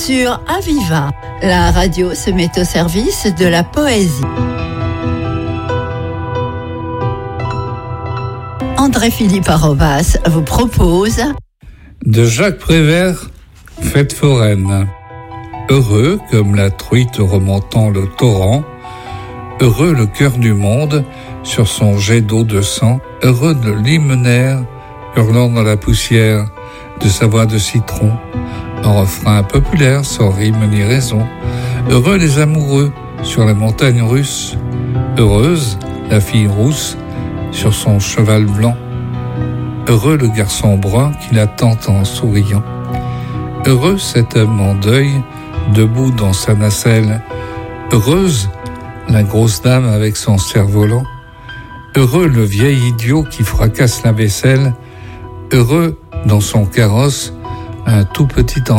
sur Aviva. La radio se met au service de la poésie. André-Philippe Arobas vous propose de Jacques Prévert, Fête foraine. Heureux comme la truite remontant le torrent, heureux le cœur du monde sur son jet d'eau de sang, heureux de l'hymenaire hurlant dans la poussière de sa voix de citron, un refrain populaire sans rime ni raison. Heureux les amoureux sur la montagne russe, heureuse la fille rousse sur son cheval blanc, heureux le garçon brun qui l'attend en souriant, heureux cet homme en deuil debout dans sa nacelle, heureuse la grosse dame avec son cerf-volant, heureux le vieil idiot qui fracasse la vaisselle, heureux dans son carrosse un tout petit enfant.